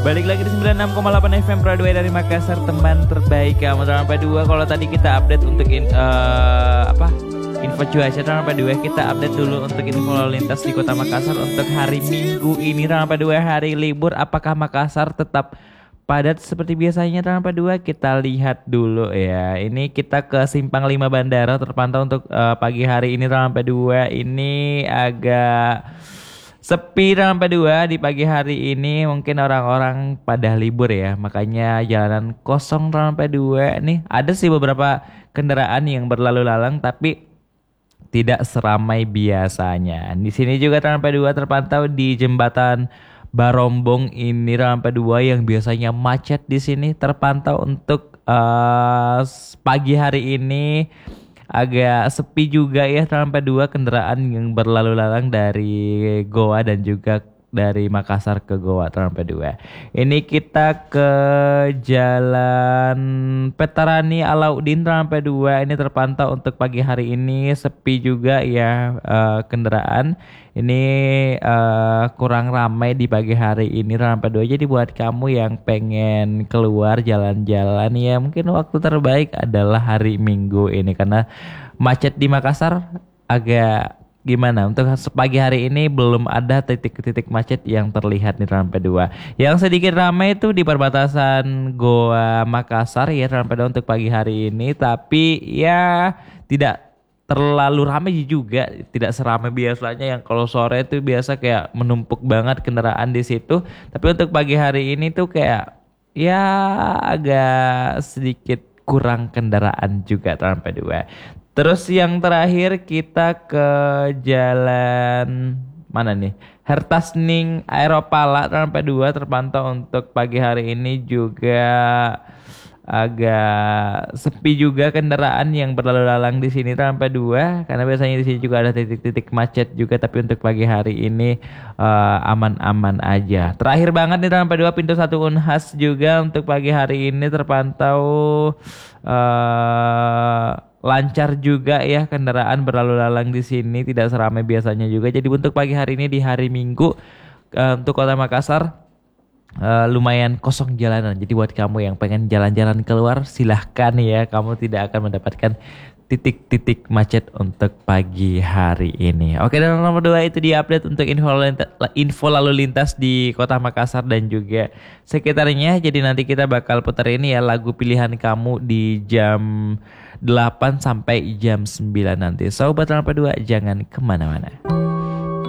Balik lagi di 96,8 FM Broadway dari Makassar, teman terbaik kamu. Drama 2. Kalau tadi kita update untuk info cuaca Drama 2, kita update dulu untuk info lalu lintas di Kota Makassar untuk hari Minggu ini. Drama 2 hari libur, apakah Makassar tetap padat seperti biasanya? Drama 2 kita lihat dulu ya. Ini kita ke Simpang 5 Bandara terpantau untuk pagi hari ini. Drama 2 ini agak sepi Drama 2 di pagi hari ini, mungkin orang-orang pada libur ya, makanya jalanan kosong Drama 2 nih. Ada sih beberapa kendaraan yang berlalu lalang tapi tidak seramai biasanya. Di sini juga Drama 2 terpantau di jembatan Barombong ini Drama 2 yang biasanya macet di sini terpantau untuk pagi hari ini agak sepi juga ya Drama 2 kendaraan yang berlalu lalang dari Goa dan juga dari Makassar ke Goa Drama 2. Ini kita ke Jalan Petarani Alauddin Drama 2. Ini terpantau untuk pagi hari ini sepi juga ya kendaraan. Ini kurang ramai di pagi hari ini Drama 2. Jadi buat kamu yang pengen keluar jalan-jalan ya, mungkin waktu terbaik adalah hari Minggu ini karena macet di Makassar agak gimana. Untuk pagi hari ini belum ada titik-titik macet yang terlihat di Drama 2. Yang sedikit ramai itu di perbatasan Goa Makassar ya Drama 2 untuk pagi hari ini, tapi ya tidak terlalu ramai juga, tidak seramai biasanya yang kalau sore itu biasa kayak menumpuk banget kendaraan di situ. Tapi untuk pagi hari ini tuh kayak ya agak sedikit kurang kendaraan juga Drama 2. Terus yang terakhir kita ke jalan mana nih? Hertasning Aeropala Drama 2 terpantau untuk pagi hari ini juga agak sepi juga kendaraan yang berlalu lalang di sini Drama 2 karena biasanya di sini juga ada titik-titik macet juga, tapi untuk pagi hari ini aman-aman aja. Terakhir banget nih Drama 2 pintu 1 Unhas juga untuk pagi hari ini terpantau lancar juga ya kendaraan berlalu lalang di sini, tidak seramai biasanya juga. Jadi untuk pagi hari ini di hari Minggu untuk Kota Makassar lumayan kosong jalanan. Jadi buat kamu yang pengen jalan-jalan keluar silahkan ya, kamu tidak akan mendapatkan titik-titik macet untuk pagi hari ini. Oke, dan nomor 2 itu diupdate untuk info lalu lintas di Kota Makassar dan juga sekitarnya. Jadi nanti kita bakal putar ini ya lagu pilihan kamu di jam 8 sampai jam 9 nanti. Sobat Drama 2 jangan kemana-mana.